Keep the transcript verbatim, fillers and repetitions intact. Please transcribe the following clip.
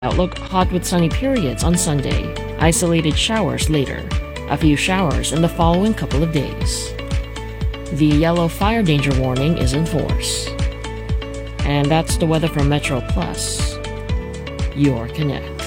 Outlook, hot with sunny periods on Sunday. Isolated showers later. A few showers in the following couple of days. The yellow fire danger warning is in force. And that's the weather from Metro Plus, your Connect.